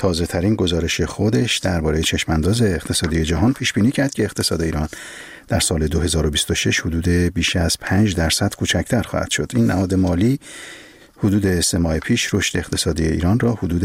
تازه ترین گزارش خودش درباره چشمانداز اقتصادی جهان پیش بینی کرد که اقتصاد ایران در سال 2026 حدود بیش از 5% کوچکتر خواهد شد. این نهاد مالی حدود 3 ماه پیش رشد اقتصادی ایران را حدود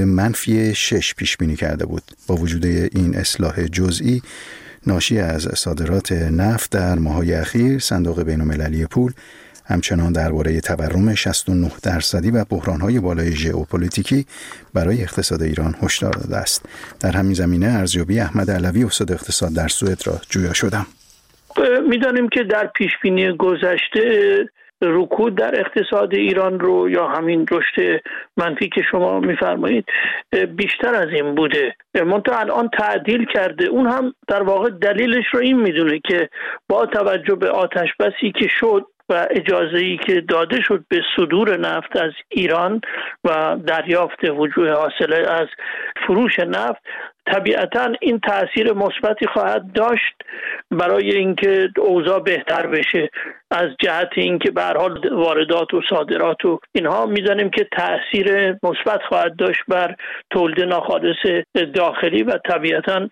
-6 پیش بینی کرده بود. با وجود این اصلاح جزئی ناشی از صادرات نفت در ماه‌های اخیر، صندوق بین‌المللی پول همچنان درباره تورم 69% و بحران‌های بالای ژئوپلیتیکی برای اقتصاد ایران هشدار داده است. در همین زمینه ارزیابی احمد علوی استاد اقتصاد در سوئد را جویا شدم. می‌دانیم که در پیش‌بینی گذشته رکود در اقتصاد ایران رو یا همین رشد منفی که شما می‌فرمایید بیشتر از این بوده، منتها الان تعدیل کرده. اون هم در واقع دلیلش رو این میدونه که با توجه به آتش‌بسی که شد و اجازه‌ای که داده شد به صدور نفت از ایران و دریافت وجوه حاصله از فروش نفت، طبیعتاً این تأثیر مثبتی خواهد داشت برای اینکه اوضاع بهتر بشه. از جهت اینکه به هر حال واردات و صادرات و اینها می‌دانیم که تأثیر مثبت خواهد داشت بر تولید ناخالص داخلی و طبیعتاً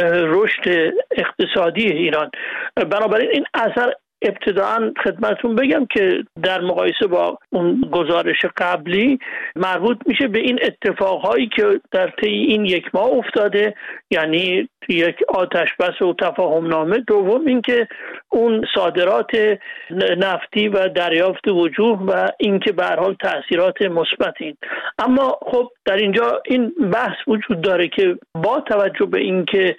رشد اقتصادی ایران. بنابراین این اثر ابتداعاً خدمتتون بگم که در مقایسه با اون گزارش قبلی مربوط میشه به این اتفاقهایی که در طی این 1 ماه افتاده، یعنی یک آتشبس و تفاهم نامه. دوم اینکه اون صادرات نفتی و دریافت وجوه و اینکه به هر حال تأثیرات مثبتین. اما خب در اینجا این بحث وجود داره که با توجه به اینکه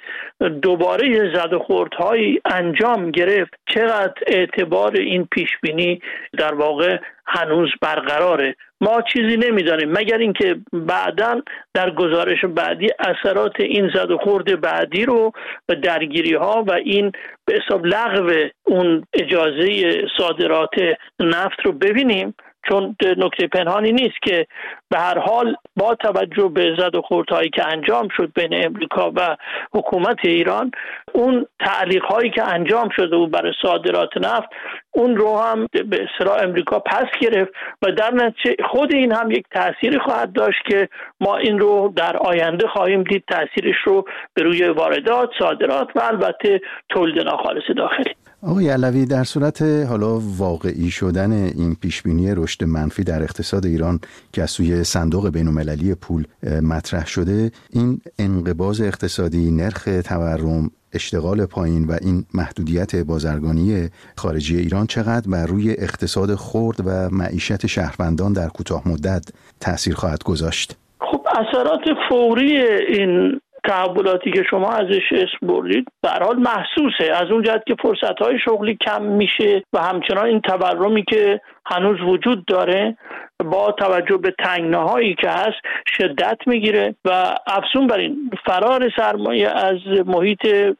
دوباره زد و خوردهای انجام گرفت، چقدر اعتبار این پیشبینی در واقع هنوز برقراره. ما چیزی نمیدانیم مگر اینکه بعداً در گزارش بعدی اثرات این زد و خورد بعدی رو و درگیری ها و این به حساب لغو اون اجازه صادرات نفت رو ببینیم، چون نکته پنهانی نیست که به هر حال با توجه به زد و خوردهایی که انجام شد بین امریکا و حکومت ایران، اون تعلیق‌هایی که انجام شده بود برای صادرات نفت، اون رو هم به اصطلاح امریکا پس گرفت و در نتیجه خود این هم یک تأثیری خواهد داشت که ما این رو در آینده خواهیم دید، تأثیرش رو به روی واردات، صادرات و البته تولید ناخالص داخلی. آقای علوی، در صورت حالا واقعی شدن این پیشبینی رشد منفی در اقتصاد ایران که از سوی صندوق بین‌المللی پول مطرح شده، این انقباض اقتصادی، نرخ تورم، اشتغال پایین و این محدودیت بازرگانی خارجی ایران چقدر بر روی اقتصاد خرد و معیشت شهروندان در کوتاه مدت تأثیر خواهد گذاشت؟ خب اثرات فوری این تحولاتی که شما ازش اسم بردید به هر حال محسوسه، از اون جهت که فرصت‌های شغلی کم میشه و همچنان این تورمی که هنوز وجود داره با توجه به تنگناهایی که هست شدت میگیره و افزون بر این فرار سرمایه از محیط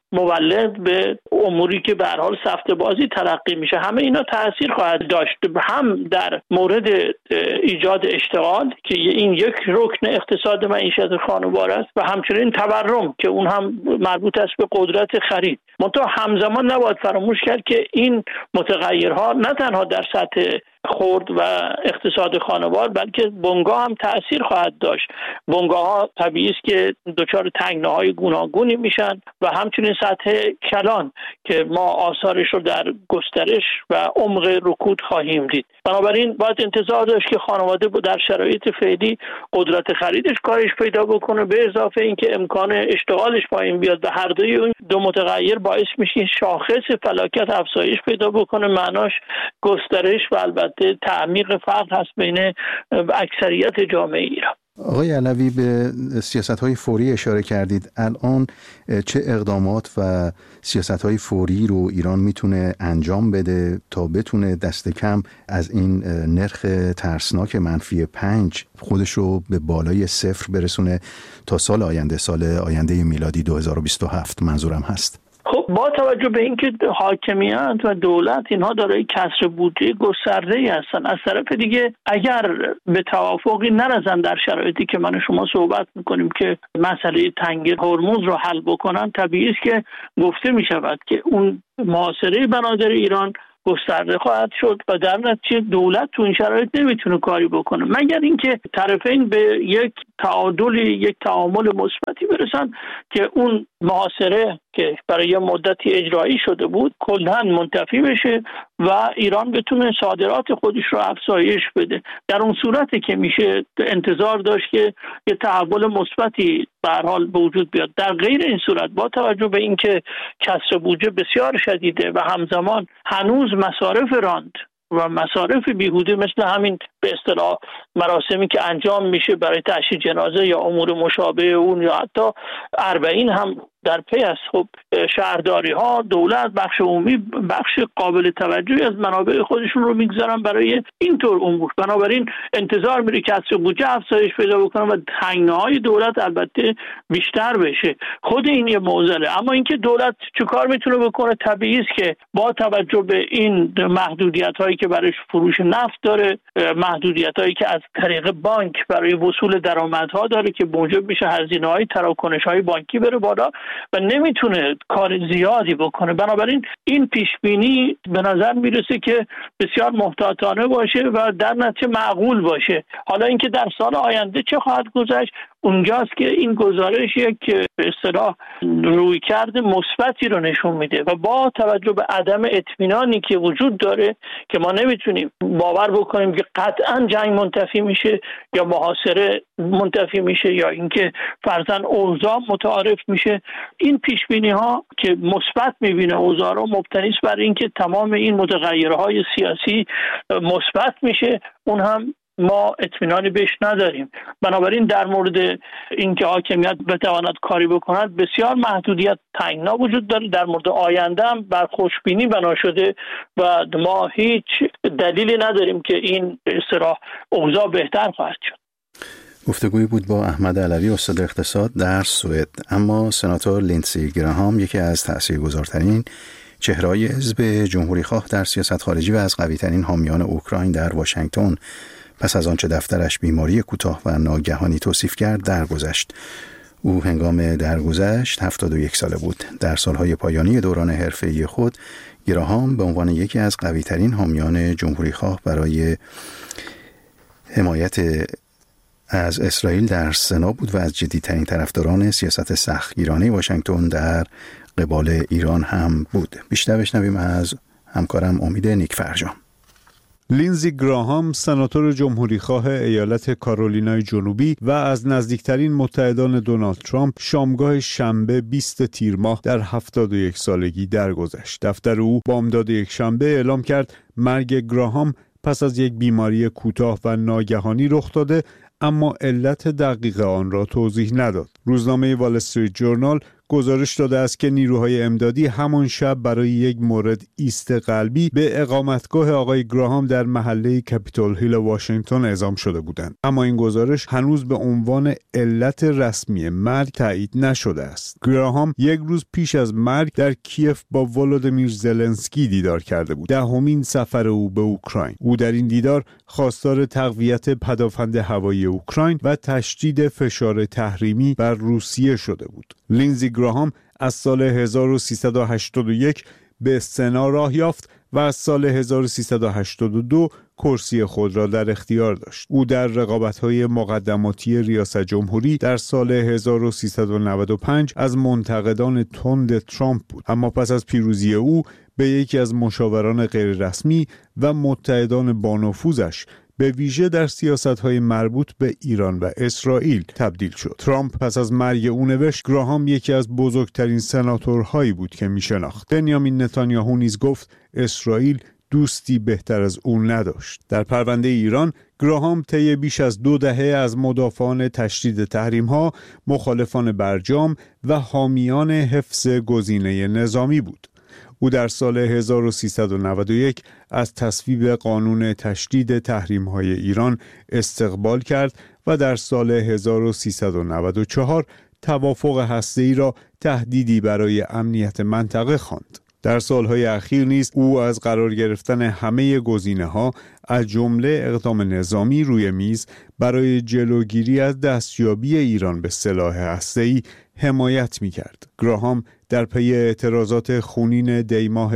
مولد به اموری که به هر حال سفته بازی تلقی میشه، همه اینا تأثیر خواهد داشت هم در مورد ایجاد اشتغال که این یک رکن اقتصاد معیشت خانوار است و همچنین تورم که اون هم مربوط است به قدرت خرید. منتها همزمان نباید فراموش کرد که این متغیرها نه تنها در سطح خرد و اقتصاد خانوار بلکه بنگاه هم تأثیر خواهد داشت. بنگاه ها طبیعی است که دچار تنگناهای گوناگونی میشن و همچنین سطح کلان که ما آثارش رو در گسترش و عمق رکود خواهیم دید. بنابراین باید انتظار داشت که خانواده در شرایط فعلی قدرت خریدش کارش پیدا بکنه، به اضافه اینکه امکان اشتغالش پایین بیاد و هر دوی اون دو متغیر باعث میشه شاخص فلاکت افزایش پیدا بکنه. معناش گسترش و البته تعمیق فقر هست بین اکثریت جامعه ایران. آقای علوی، به سیاست‌های فوری اشاره کردید. الان چه اقدامات و سیاست‌های فوری رو ایران میتونه انجام بده تا بتونه دست کم از این نرخ ترسناک -5 خودش رو به بالای 0 برسونه تا سال آینده میلادی 2027 منظورم هست؟ خب با توجه به اینکه حاکمیت و دولت اینها دارای کسر بودجه گسترده‌ای هستن، از طرف دیگه اگر به توافقی نرسن در شرایطی که من و شما صحبت میکنیم که مسئله تنگی هرمز رو حل بکنن، طبیعی است که گفته میشود که اون محاصره بنادر ایران گسترده خواهد شد و در نتیجه دولت تو این شرایط نمیتونه کاری بکنه مگر اینکه طرفین به یک تعادل، یک تعامل مثبتی برسن که اون محاصره که برای یه مدتی اجرایی شده بود کلاً منتفی بشه و ایران بتونه صادرات خودش رو افزایش بده. در اون صورتی که میشه انتظار داشت که یه تحول مثبتی به هر حال به وجود بیاد. در غیر این صورت با توجه به اینکه کسر بودجه بسیار شدیده و همزمان هنوز مصارف راند و مصارف بیهوده مثل همین به اصطلاح مراسمی که انجام میشه برای تشییع جنازه یا امور مشابه اون یا حتی اربعین هم در پی است. خب شهرداری ها، دولت، بخش عمومی بخش قابل توجهی از منابع خودشون رو میگذارن برای اینطور امور. بنابراین انتظار میره که کسر بودجه افزایش پیدا بکنه و تنگناهای دولت البته بیشتر بشه. خود این یه معضله. اما اینکه دولت چه کار میتونه بکنه طبیعی است که با توجه به این محدودیت هایی که برای فروش نفت داره، محدودیت هایی که از طریق بانک برای وصول درآمدها داره که موجب میشه هزینه های تراکنش های بانکی بره بالا و نمیتونه کار زیادی بکنه. بنابراین این پیش بینی به نظر میرسه که بسیار محتاطانه باشه و در نتیجه معقول باشه. حالا اینکه در سال آینده چه خواهد گذشت اونجاست که این گزارش یک به اصطلاح رویکرد مثبتی رو نشون میده و با توجه به عدم اطمینانی که وجود داره که ما نمیتونیم باور بکنیم که قطعا جنگ منتفی میشه یا محاصره منتفی میشه یا اینکه فرضاً اوضاع متعارف میشه. این پیش بینی ها که مثبت میبینه اوضاع رو مبتنی است بر اینکه تمام این متغیرهای سیاسی مثبت میشه، اون هم ما اطمینانی بهش نداریم. بنابراین در مورد اینکه حاکمیت بتواند کاری بکند بسیار محدودیت تنگنا وجود داره. در مورد آینده هم بر خوشبینی بنا شده و ما هیچ دلیلی نداریم که این به اصطلاح اوضاع بهتر خواهد شد. گفتگویی بود با احمد علوی استاد اقتصاد در سوئد. اما سناتور لیندسی گراهام یکی از تاثیرگذارترین چهره‌های حزب جمهوریخواه در سیاست خارجی و از قوی‌ترین حامیان اوکراین در واشنگتن پس از آنچه دفترش بیماری کوتاه و ناگهانی توصیف کرد درگذشت. او هنگام درگذشت 71 ساله بود. در سالهای پایانی دوران حرفه‌ای خود گراهام به عنوان یکی از قوی‌ترین حامیان جمهوریخواه برای حمایت از اسرائیل در سنا بود و از جدیدترین طرفداران سیاست سختگیرانه واشنگتن در قبال ایران هم بود. بیشتر بشنویم از همکارم امید نیک فرجام. لیندسی گراهام سناتور جمهوریخواه ایالت کارولینای جنوبی و از نزدیکترین متحدان دونالد ترامپ شامگاه شنبه 20 تیر ماه در 71 سالگی درگذشت. دفتر او بامداد یک شنبه اعلام کرد مرگ گراهام پس از یک بیماری کوتاه و ناگهانی رخ داده، اما علت دقیق آن را توضیح نداد. روزنامه وال استریت جورنال گزارش داده است که نیروهای امدادی همان شب برای یک مورد ایست قلبی به اقامتگاه آقای گراهام در محله کپیتول هیل واشنگتن اعزام شده بودند. اما این گزارش هنوز به عنوان علت رسمی مرگ تایید نشده است. گراهام یک روز پیش از مرگ در کیف با ولودیمیر زلنسکی دیدار کرده بود. دهمین سفر او به اوکراین. او در این دیدار خواستار تقویت پدافند هوایی اوکراین و تشدید فشار تحریمی بر روسیه شده بود. لیندسی گراهام از سال 1381 به سنا راه یافت و از سال 1382 کرسی خود را در اختیار داشت. او در رقابت‌های مقدماتی ریاست جمهوری در سال 1395 از منتقدان تند ترامپ بود، اما پس از پیروزی او به یکی از مشاوران غیررسمی و متحدان بانفوذش به ویژه در سیاست‌های مربوط به ایران و اسرائیل تبدیل شد. ترامپ پس از مرگ او نوشت گراهام یکی از بزرگترین سناتورهایی بود که می‌شناخت. بنیامین نتانیاهو نیز گفت اسرائیل دوستی بهتر از او نداشت. در پرونده ایران گراهام طی بیش از 2 دهه از مدافعان تشدید تحریم‌ها، مخالفان برجام و حامیان حفظ گزینه نظامی بود. او در سال 1391 از تصویب قانون تشدید تحریم‌های ایران استقبال کرد و در سال 1394 توافق هسته‌ای را تهدیدی برای امنیت منطقه خواند. در سالهای اخیر نیز او از قرار گرفتن همه گزینه‌ها از جمله اقدام نظامی روی میز برای جلوگیری از دستیابی ایران به سلاح هسته‌ای حمایت می‌کرد. گراهام در پی اعتراضات خونین دی ماه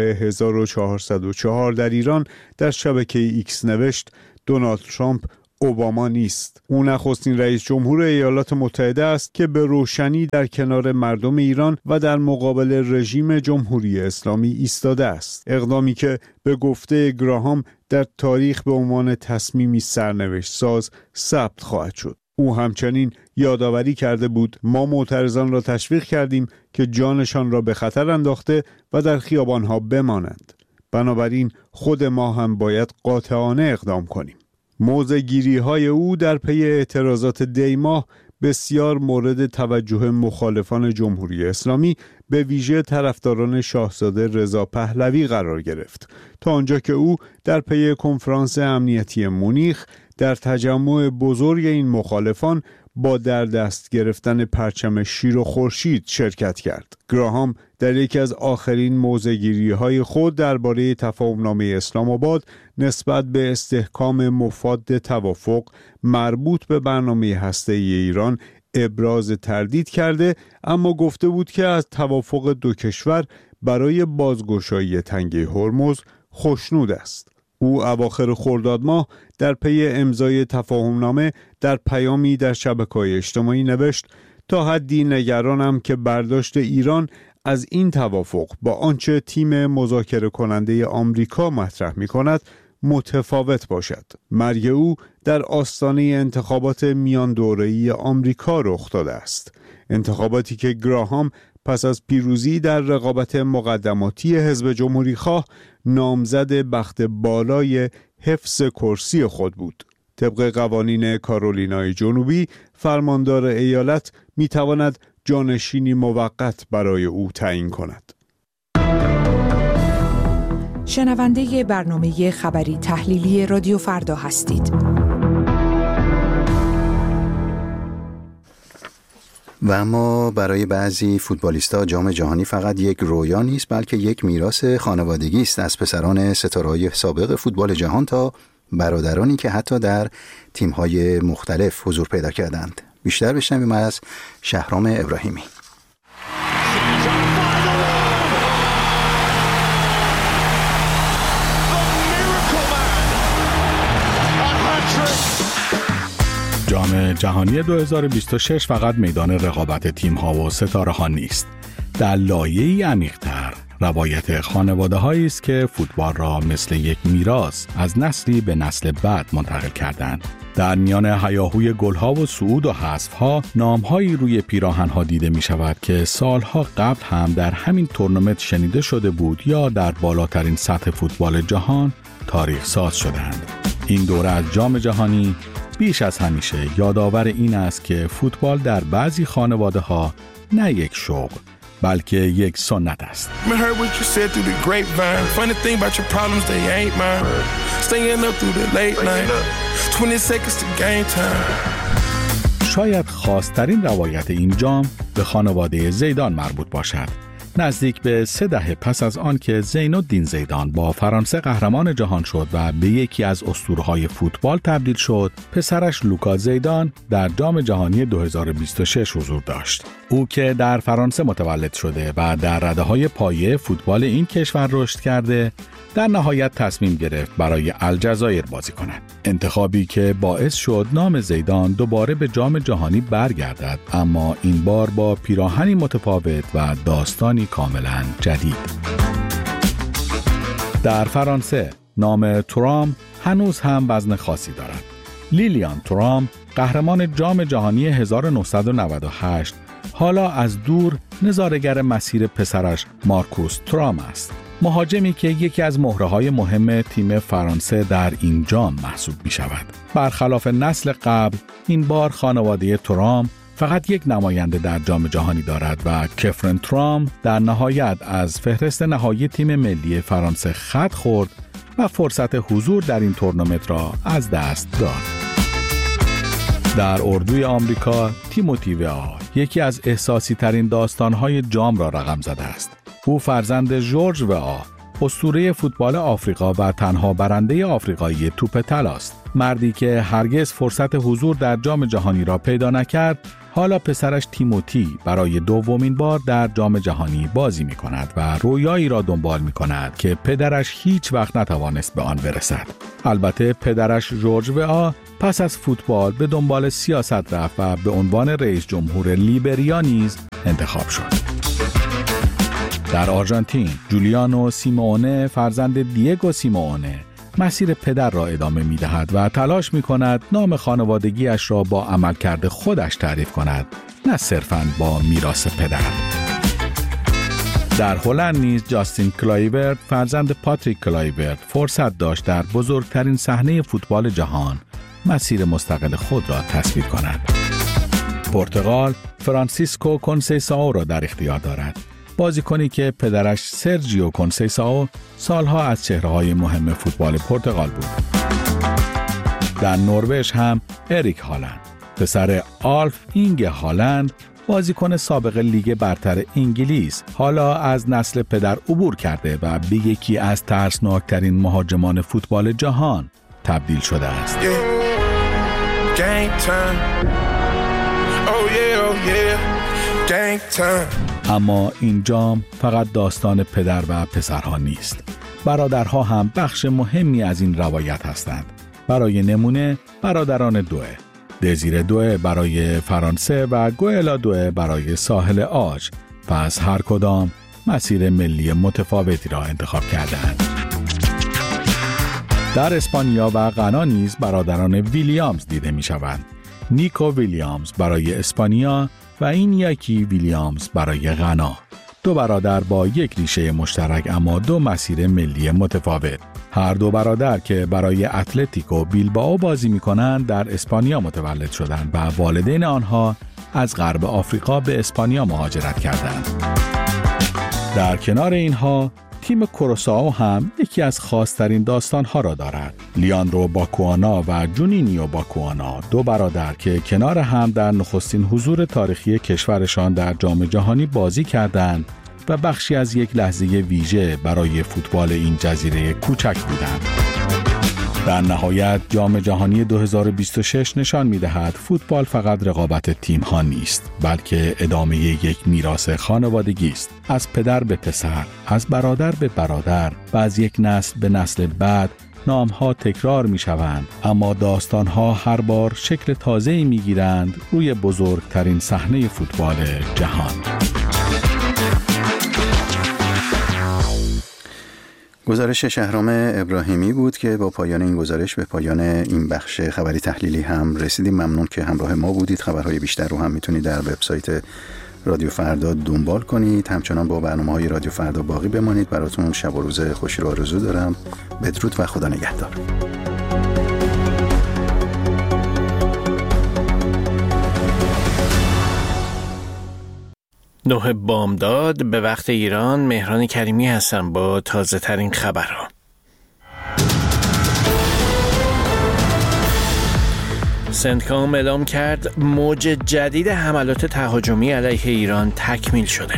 1404 در ایران در شبکه ایکس نوشت دونالد ترامپ اوباما نیست. او نخستین رئیس جمهور ایالات متحده است که به روشنی در کنار مردم ایران و در مقابل رژیم جمهوری اسلامی ایستاده است. اقدامی که به گفته گراهام در تاریخ به عنوان تصمیمی سرنوشت ساز ثبت خواهد شد. او همچنین یادآوری کرده بود ما معترضان را تشویق کردیم که جانشان را به خطر انداخته و در خیابانها بمانند. بنابراین خود ما هم باید قاطعانه اقدام کنیم. موضع‌گیری‌های او در پی اعتراضات دی ماه بسیار مورد توجه مخالفان جمهوری اسلامی به ویژه طرفداران شاهزاده رضا پهلوی قرار گرفت تا آنجا که او در پی کنفرانس امنیتی مونیخ در تجمع بزرگ این مخالفان با در دست گرفتن پرچم شیر و خورشید شرکت کرد. گراهام در یکی از آخرین موضع‌گیری‌های خود درباره تفاهمنامه اسلام آباد نسبت به استحکام مفاد توافق مربوط به برنامه هسته‌ای ایران ابراز تردید کرده، اما گفته بود که از توافق دو کشور برای بازگشایی تنگه هرمز خوشنود است. او اواخر خرداد ماه در پی امضای تفاهمنامه در پیامی در شبکه‌های اجتماعی نوشت تا حدی نگرانم که برداشت ایران از این توافق با آنچه تیم مذاکره کننده آمریکا مطرح می‌کند متفاوت باشد. مرگ او در آستانه انتخابات میان دوره‌ای آمریکا رخ داده است. انتخاباتی که گراهام پس از پیروزی در رقابت مقدماتی حزب جمهوری‌خواه نامزد بخت بالای حفظ کرسی خود بود. طبق قوانین کارولینای جنوبی، فرماندار ایالت می‌تواند جانشینی موقت برای او تعیین کند. شنونده برنامه خبری تحلیلی رادیو فردا هستید. و اما برای بعضی فوتبالیست‌ها جام جهانی فقط یک رویا نیست، بلکه یک میراث خانوادگی است، از پسران ستاره‌های سابق فوتبال جهان تا برادرانی که حتی در تیم‌های مختلف حضور پیدا کردند. بیشتر بشنویم از شهرام ابراهیمی. جام جهانی 2026 فقط میدان رقابت تیم‌ها و ستاره‌ها نیست. در لایه‌ای عمیق‌تر روایت خانواده‌هایی است که فوتبال را مثل یک میراث از نسلی به نسل بعد منتقل کردند. در میان هیاهوی گل‌ها و صعود و حذف‌ها نام‌هایی روی پیراهن‌ها دیده می‌شود که سال‌ها قبل هم در همین تورنمنت شنیده شده بود یا در بالاترین سطح فوتبال جهان تاریخ ساز شدند. این دوره از جام جهانی بیش از همیشه یادآور این است که فوتبال در بعضی خانواده‌ها نه یک شوق بلکه یک سنت است. شاید خاص‌ترین روایت این جام به خانواده زیدان مربوط باشد. نزدیک به 3 دهه پس از آن که زین الدین زیدان با فرانسه قهرمان جهان شد و به یکی از اسطوره‌های فوتبال تبدیل شد، پسرش لوکا زیدان در جام جهانی 2026 حضور داشت. او که در فرانسه متولد شده و در رده‌های پایه فوتبال این کشور رشد کرده، در نهایت تصمیم گرفت برای الجزایر بازی کند. انتخابی که باعث شد نام زیدان دوباره به جام جهانی برگردد، اما این بار با پیراهنی متفاوت و داستانی کاملا جدید. در فرانسه نام تورام هنوز هم وزن خاصی دارد. لیلیان تورام، قهرمان جام جهانی 1998، حالا از دور نظاره‌گر مسیر پسرش مارکوس تورام است. مهاجمی که یکی از مهره‌های مهم تیم فرانسه در این جام محسوب می‌شود. برخلاف نسل قبل، این بار خانواده تورام فقط یک نماینده در جام جهانی دارد و کفرن تورام در نهایت از فهرست نهایی تیم ملی فرانسه خط خورد و فرصت حضور در این تورنمنت را از دست داد. در اردوی آمریکا، تیموتی وئا یکی از احساسی ترین داستان‌های جام را رقم زده است. او فرزند جورج وئا، اسطوره فوتبال آفریقا و تنها برنده آفریقایی توپ طلا است. مردی که هرگز فرصت حضور در جام جهانی را پیدا نکرد، حالا پسرش تیموتی برای دومین بار در جام جهانی بازی می کند و رویایی را دنبال می کند که پدرش هیچ وقت نتوانست به آن برسد. البته پدرش جورج وئا پس از فوتبال به دنبال سیاست رفت و به عنوان رئیس جمهور لیبریا نیز انتخاب شد. در آرژانتین، جولیانو سیمئونه فرزند دیگو سیمئونه مسیر پدر را ادامه می دهد و تلاش می کند نام خانوادگیش را با عملکرد خودش تعریف کند، نه صرفاً با میراث پدر. در هلند نیز جاستین کلایورت فرزند پاتریک کلایورت فرصت داشت در بزرگترین صحنه فوتبال جهان مسیر مستقل خود را تصویر کند. پرتغال فرانسیسکو کنسیسائو را در اختیار دارد، بازیکنی که پدرش سرجیو کنسیسائو سالها از چهره‌های مهم فوتبال پرتغال بود. در نروژ هم اریک هالند، پسر آلف اینگ هالند، بازیکن سابق لیگ برتر انگلیس، حالا از نسل پدر عبور کرده و به یکی از ترسناکترین مهاجمان فوتبال جهان تبدیل شده است. اما این جام فقط داستان پدر و پسرها نیست. برادرها هم بخش مهمی از این روایت هستند. برای نمونه برادران دوئه، دزیر دوئه برای فرانسه و گوئلا دوئه برای ساحل آج، پس هر کدام مسیر ملی متفاوتی را انتخاب کردند. در اسپانیا و غنا نیز برادران ویلیامز دیده می شوند. نیکو ویلیامز برای اسپانیا و این یکی ویلیامز برای غنا. دو برادر با یک ریشه مشترک اما دو مسیر ملی متفاوت. هر دو برادر که برای اتلتیکو بیلبائو بازی می‌کنند در اسپانیا متولد شدند و والدین آنها از غرب آفریقا به اسپانیا مهاجرت کردند. در کنار اینها تیم کوروسائو هم یکی از خاص‌ترین داستان‌ها را دارد. لیاندرو باکوانا و جونینیو باکوانا، دو برادر که کنار هم در نخستین حضور تاریخی کشورشان در جام جهانی بازی کردند و بخشی از یک لحظه ویژه برای فوتبال این جزیره کوچک بودند. در نهایت جام جهانی 2026 نشان می‌دهد فوتبال فقط رقابت تیم‌ها نیست، بلکه ادامه یک میراث خانوادگی است. از پدر به پسر، از برادر به برادر و از یک نسل به نسل بعد نام‌ها تکرار می‌شوند، اما داستان‌ها هر بار شکل تازه‌ای می‌گیرند روی بزرگترین صحنه فوتبال جهان. گزارش شهرام ابراهیمی بود که با پایان این گزارش به پایان این بخش خبری تحلیلی هم رسیدیم. ممنون که همراه ما بودید. خبرهای بیشتر رو هم میتونید در وبسایت رادیو فردا دنبال کنید. همچنان با برنامه‌های رادیو فردا باقی بمانید. براتون شب و روز خوشی رو آرزو دارم. بدرود و خدا نگهدار. 9 بامداد به وقت ایران. مهران کریمی هستم با تازه ترین خبرها. سنتکام اعلام کرد موج جدید حملات تهاجمی علیه ایران تکمیل شده.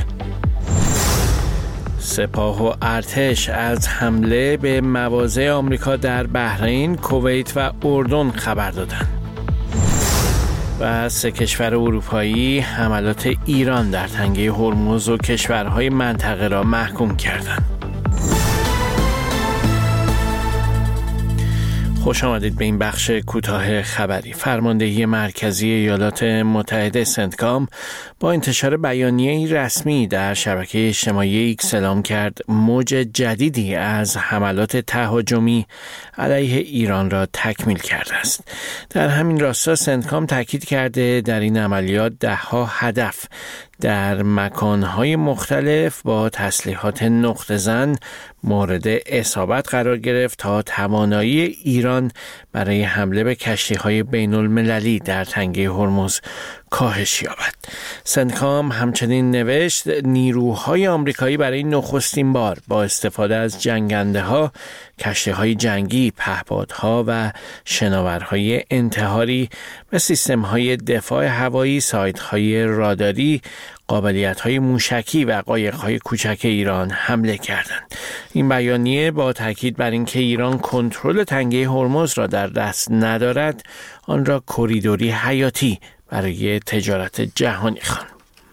سپاه و ارتش از حمله به مواضع آمریکا در بحرین، کویت و اردن خبر دادند. و 3 کشور اروپایی حملات ایران در تنگه هرمز و کشورهای منطقه را محکوم کردند. خوش آمدید به این بخش کوتاه خبری. فرماندهی مرکزی ایالات متحده سنتکام با انتشار بیانیه‌ای رسمی در شبکه اجتماعی ایکس اعلام کرد موج جدیدی از حملات تهاجمی علیه ایران را تکمیل کرده است. در همین راستا سنتکام تاکید کرده در این عملیات 10 هدف در مکانهای مختلف با تسلیحات نقطه‌زن مورد اصابت قرار گرفت تا توانایی ایران برای حمله به کشتی‌های بین‌المللی در تنگه هرمز کاهش یابد. سنتکام همچنین نوشت نیروهای آمریکایی برای نخستین بار با استفاده از جنگنده‌ها، کشتی‌های جنگی، پهپادها و شناورهای انتحاری و سیستم‌های دفاع هوایی، سایت‌های راداری، قابلیت‌های موشکی و قایق‌های کوچک ایران حمله کردند. این بیانیه با تاکید بر اینکه ایران کنترل تنگه هرمز را در دست ندارد، آن را کریدوری حیاتی برای تجارت جهانی خواند.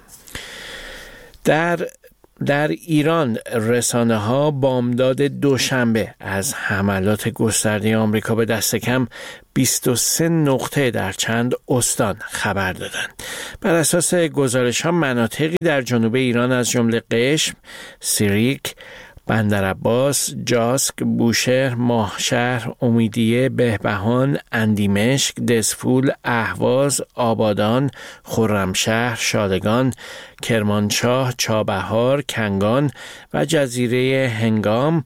در ایران رسانه‌ها بامداد دوشنبه از حملات گسترده آمریکا به دست کم 23 نقطه در چند استان خبر دادند. بر اساس گزارش‌ها مناطقی در جنوب ایران از جمله قشم، سیریک، بندرعباس، جاسک، بوشهر، ماهشهر، امیدیه، بهبهان، اندیمشک، دسفول، اهواز، آبادان، خرمشهر، شادگان، کرمانشاه، چابهار، کنگان و جزیره هنگام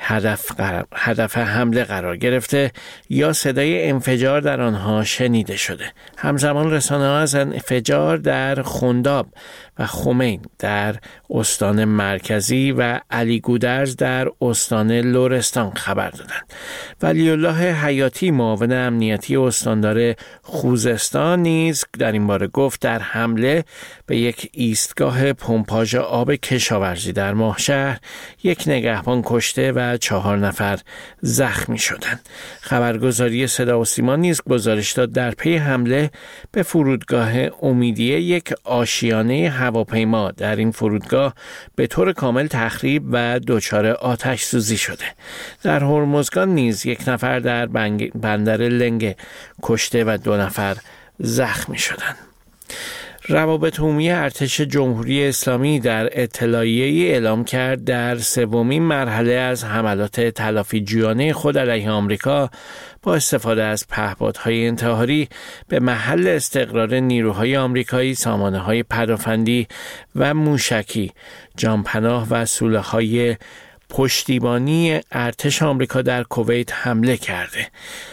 هدف حمله قرار گرفته یا صدای انفجار در آنها شنیده شده. همزمان رسانه‌ها از انفجار در خنداب و خمین در استان مرکزی و علی گودرز در استان لرستان خبر دادند. ولی الله حیاتی معاون امنیتی استاندار خوزستان نیز در این باره گفت در حمله به یک ایستگاه پمپاژ آب کشاورزی در ماهشهر 1 نگهبان کشته و 4 نفر زخمی شدند. خبرگزاری صدا و سیما نیز گزارش داد در پی حمله به فرودگاه امیدیه یک آشیانه هواپیما در این فرودگاه به طور کامل تخریب و دچار آتش سوزی شده. در هرمزگان نیز 1 نفر در بندر لنگه کشته و 2 نفر زخمی شدند. روابط عمومی ارتش جمهوری اسلامی در اطلاعیه‌ای اعلام کرد در 3مین مرحله از حملات تلافی‌جویانه خود علیه آمریکا با استفاده از پهپادهای انتحاری به محل استقرار نیروهای آمریکایی، سامانه‌های پدافندی و موشکی، جانپناه و سوله‌های پشتیبانی ارتش آمریکا در کویت حمله کرده.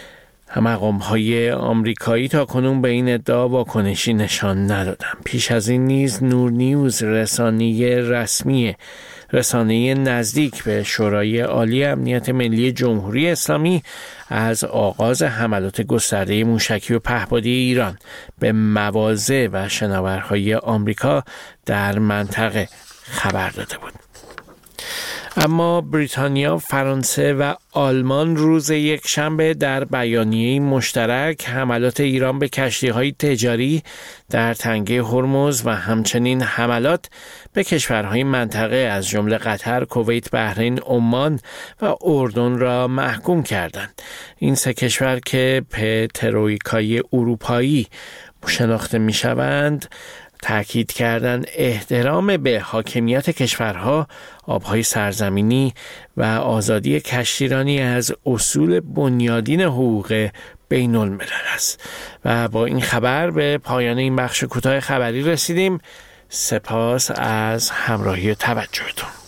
مقام‌های آمریکایی تا کنون به این ادعا واکنشی نشان ندادند. پیش از این نیز نور نیوز، رسانه نزدیک به شورای عالی امنیت ملی جمهوری اسلامی، از آغاز حملات گسترده موشکی و پهپادی ایران به مواضع و شناورهای آمریکا در منطقه خبر داده بود. اما بریتانیا، فرانسه و آلمان روز یکشنبه در بیانیه‌ای مشترک حملات ایران به کشتی‌های تجاری در تنگه هرمز و همچنین حملات به کشورهای منطقه از جمله قطر، کویت، بحرین، عمان و اردن را محکوم کردند. این 3 کشور که به ترویکای اروپایی شناخته می‌شوند تأکید کردند احترام به حاکمیت کشورها، آبهای سرزمینی و آزادی کشتیرانی از اصول بنیادین حقوق بین الملل است. و با این خبر به پایان این بخش کوتاه خبری رسیدیم. سپاس از همراهی و توجهتون.